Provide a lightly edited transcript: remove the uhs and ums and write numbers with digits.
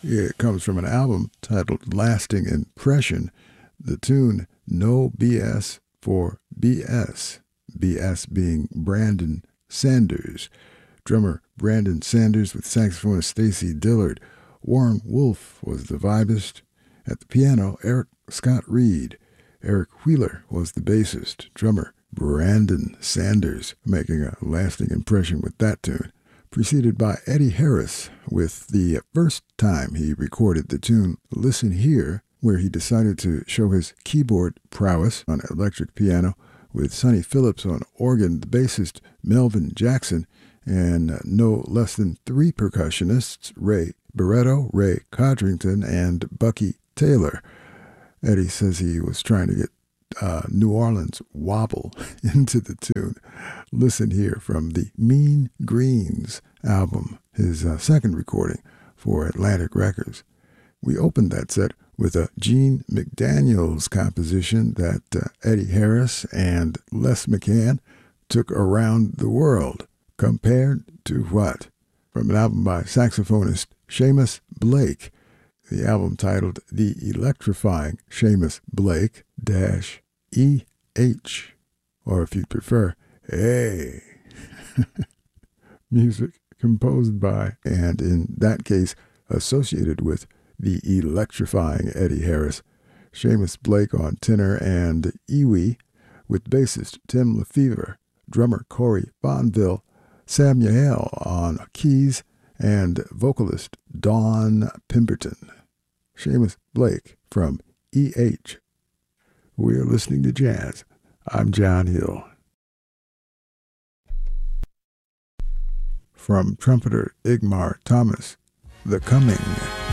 It comes from an album titled Lasting Impression. The tune No BS for BS. BS being Brandon Sanders. Drummer Brandon Sanders with saxophonist Stacy Dillard. Warren Wolf was the vibist. At the piano, Eric Scott Reed. Eric Wheeler was the bassist. Drummer Brandon Sanders making a lasting impression with that tune. Preceded by Eddie Harris with the first time he recorded the tune Listen Here, where he decided to show his keyboard prowess on electric piano with Sonny Phillips on organ, the bassist Melvin Jackson, and no less than 3 percussionists, Ray Barretto, Ray Codrington, and Bucky Taylor. Eddie says he was trying to get New Orleans wobble into the tune. Listen Here from the Mean Greens album, his second recording for Atlantic Records. We opened that set with a Gene McDaniels composition that Eddie Harris and Les McCann took around the world. Compared to what? From an album by saxophonist Seamus Blake. The album titled The Electrifying Seamus Blake -EH, or if you'd prefer, A. Music composed by, and in that case, associated with, the electrifying Eddie Harris. Seamus Blake on tenor and Iwi, with bassist Tim Lefevre, drummer Corey Bonville, Samuel on keys, and vocalist Dawn Pemberton. Seamus Blake from EH. We're listening to jazz. I'm John Hill. From trumpeter Igmar Thomas, The Coming.